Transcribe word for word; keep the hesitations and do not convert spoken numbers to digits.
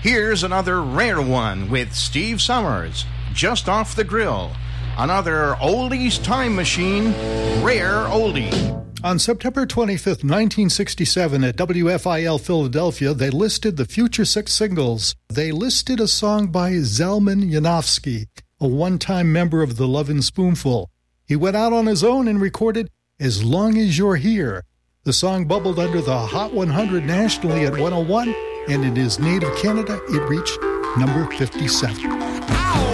Here's another rare one with Steve Summers, Just Off the Grill. Another oldies time machine, rare oldie. On September twenty-fifth, nineteen sixty-seven, at W F I L Philadelphia, they listed the Future Six singles. They listed a song by Zelman Yanofsky, a one-time member of the Lovin' Spoonful. He went out on his own and recorded As Long As You're Here. The song bubbled under the Hot one hundred nationally at one oh one, and in his native Canada, it reached number fifty-seven.